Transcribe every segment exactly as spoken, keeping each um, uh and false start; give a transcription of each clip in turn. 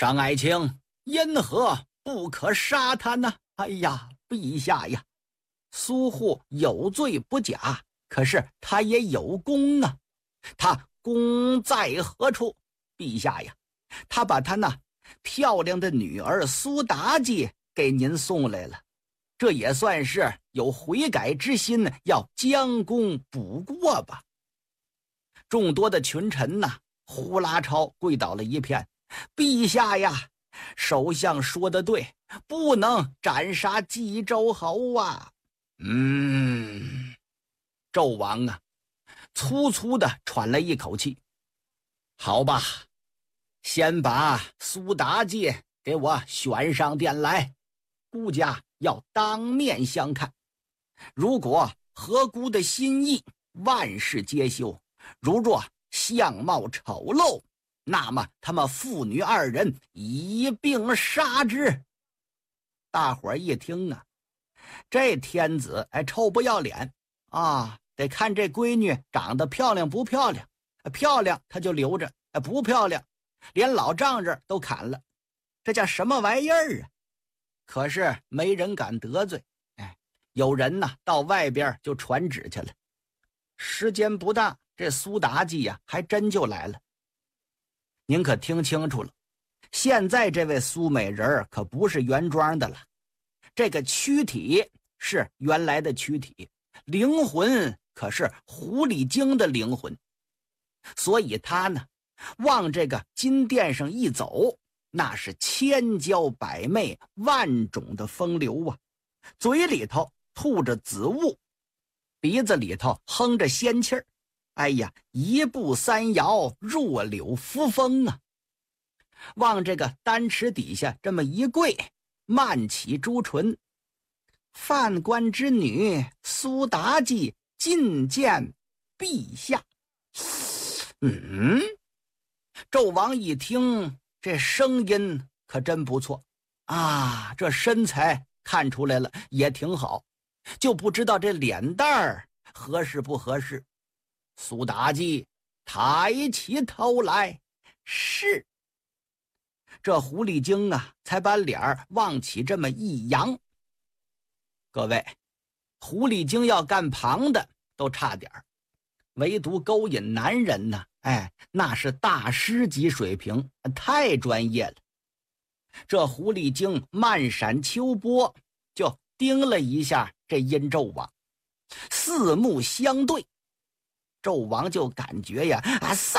尚爱卿，因何不可杀他呢？哎呀，陛下呀，苏护有罪不假，可是他也有功啊。他功在何处？陛下呀，他把他那漂亮的女儿苏妲己给您送来了，这也算是有悔改之心，要将功补过吧。众多的群臣呐、啊，呼啦超跪倒了一片。陛下呀，首相说的对，不能斩杀冀州侯啊。嗯，纣王啊，粗粗的喘了一口气。好吧，先把苏妲己给我选上殿来，孤家要当面相看。如果合孤的心意，万事皆休；如若相貌丑陋，那么他们父女二人一并杀之。大伙儿一听啊，这天子哎臭不要脸啊，得看这闺女长得漂亮不漂亮，漂亮他就留着，不漂亮连老丈人都砍了，这叫什么玩意儿啊？可是没人敢得罪，哎，有人呢到外边就传旨去了。时间不大，这苏妲己呀还真就来了。您可听清楚了，现在这位苏美人可不是原装的了，这个躯体是原来的躯体，灵魂可是狐狸精的灵魂。所以他呢往这个金殿上一走，那是千娇百媚，万种的风流啊，嘴里头吐着紫雾，鼻子里头哼着仙气儿。哎呀，一步三摇，弱柳扶风啊！往这个丹池底下这么一跪，漫起朱唇，犯官之女苏妲己觐见陛下。嗯，纣王一听，这声音可真不错啊，这身材看出来了也挺好，就不知道这脸蛋儿合适不合适。苏妲己抬起头来，是。这狐狸精啊，才把脸儿往起这么一扬。各位，狐狸精要干旁的都差点儿，唯独勾引男人呢，哎，那是大师级水平，太专业了。这狐狸精漫闪秋波，就盯了一下这殷纣王，四目相对。纣王就感觉呀，啊嗖，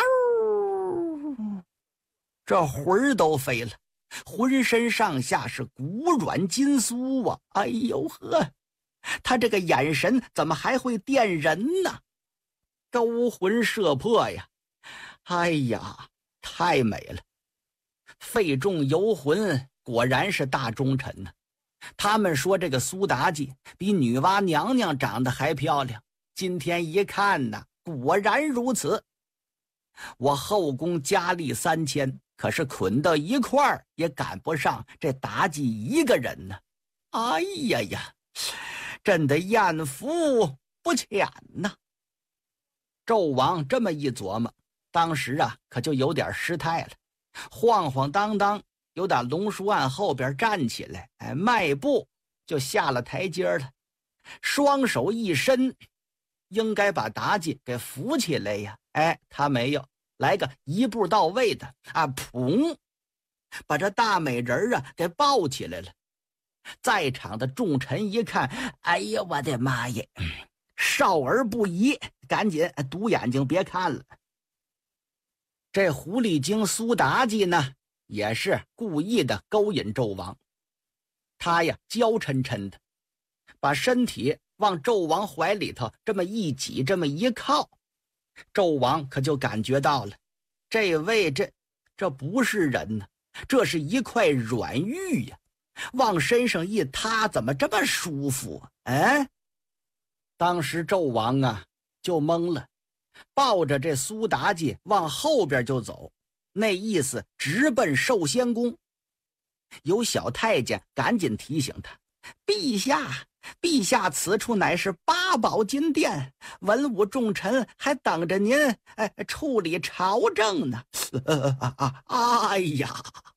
这魂儿都飞了，浑身上下是骨软筋酥啊！哎呦呵，他这个眼神怎么还会电人呢？勾魂摄魄呀！哎呀，太美了！费仲游魂果然是大忠臣呢。他们说这个苏妲己比女娲娘娘长得还漂亮，今天一看呢，果然如此。我后宫佳丽三千，可是捆到一块儿也赶不上这妲己一个人呢。哎呀呀，朕的艳福不浅呐！纣王这么一琢磨，当时啊可就有点失态了，晃晃荡荡由打龙书案后边站起来，哎，迈步就下了台阶了，双手一伸，应该把妲己给扶起来呀，哎，他没有，来个一步到位的啊，砰，把这大美人啊给抱起来了。在场的众臣一看，哎呀，我的妈呀，少儿不宜，赶紧堵眼睛别看了。这狐狸精苏妲己呢，也是故意的勾引纣王，他呀娇嗔嗔的，把身体往纣王怀里头这么一挤，这么一靠，纣王可就感觉到了，这位这这不是人呢，这是一块软玉呀，往身上一塌，怎么这么舒服啊？哎，当时纣王啊就懵了，抱着这苏妲己往后边就走，那意思直奔寿仙宫。有小太监赶紧提醒他，陛下陛下此处乃是八宝金殿，文武重臣还等着您哎处理朝政呢。呃啊啊哎呀，